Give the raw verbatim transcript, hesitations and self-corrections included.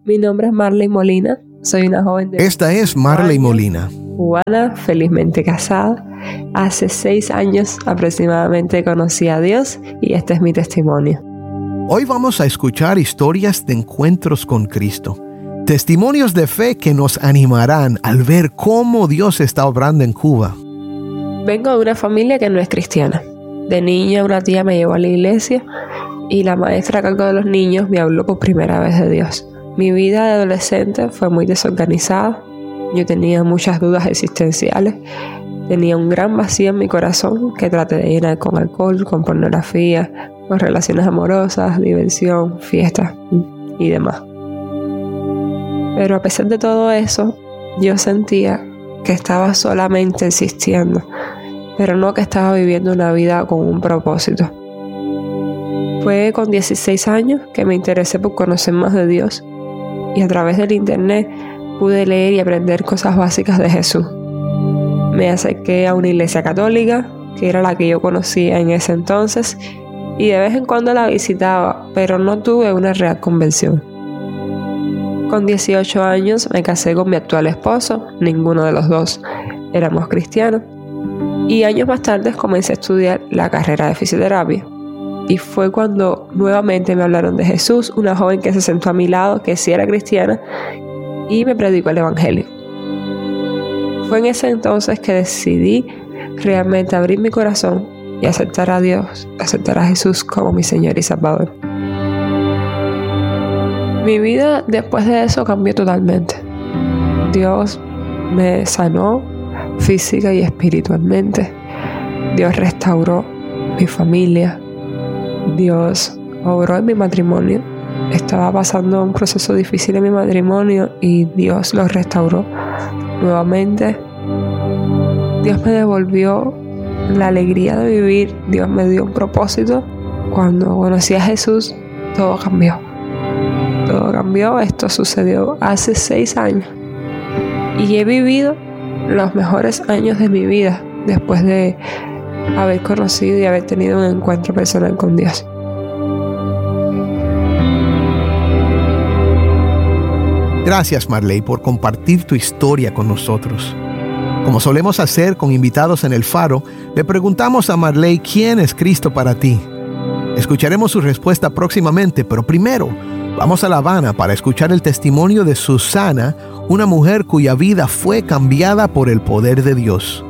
Mi nombre es Marley Molina. Soy una joven de... Esta es Marley Molina. Cubana, felizmente casada. Hace seis años aproximadamente conocí a Dios y este es mi testimonio. Hoy vamos a escuchar historias de encuentros con Cristo. Testimonios de fe que nos animarán al ver cómo Dios está obrando en Cuba. Vengo de una familia que no es cristiana. De niña una tía me llevó a la iglesia y la maestra a cargo de los niños me habló por primera vez de Dios. Mi vida de adolescente fue muy desorganizada. Yo tenía muchas dudas existenciales. Tenía un gran vacío en mi corazón que traté de llenar con alcohol, con pornografía, con relaciones amorosas, diversión, fiestas y demás. Pero a pesar de todo eso, yo sentía que estaba solamente existiendo, pero no que estaba viviendo una vida con un propósito. Fue con dieciséis años que me interesé por conocer más de Dios y a través del internet pude leer y aprender cosas básicas de Jesús. Me acerqué a una iglesia católica, que era la que yo conocía en ese entonces, y de vez en cuando la visitaba, pero no tuve una real conversión. Con dieciocho años me casé con mi actual esposo, ninguno de los dos éramos cristianos, y años más tarde comencé a estudiar la carrera de fisioterapia. Y fue cuando nuevamente me hablaron de Jesús, una joven que se sentó a mi lado, que sí era cristiana, y me predicó el evangelio. Fue en ese entonces que decidí realmente abrir mi corazón y aceptar a Dios, aceptar a Jesús como mi Señor y Salvador. Mi vida después de eso cambió totalmente. Dios me sanó física y espiritualmente. Dios restauró mi familia. Dios obró en mi matrimonio. Estaba pasando un proceso difícil en mi matrimonio y Dios lo restauró nuevamente. Dios me devolvió la alegría de vivir. Dios me dio un propósito. Cuando conocí a Jesús, todo cambió. Todo cambió. Esto sucedió hace seis años. Y he vivido los mejores años de mi vida después de haber conocido y haber tenido un encuentro personal con Dios. Gracias, Marley, por compartir tu historia con nosotros. Como solemos hacer con invitados en El Faro, le preguntamos a Marley quién es Cristo para ti. Escucharemos su respuesta próximamente, pero primero vamos a La Habana para escuchar el testimonio de Susana, una mujer cuya vida fue cambiada por el poder de Dios.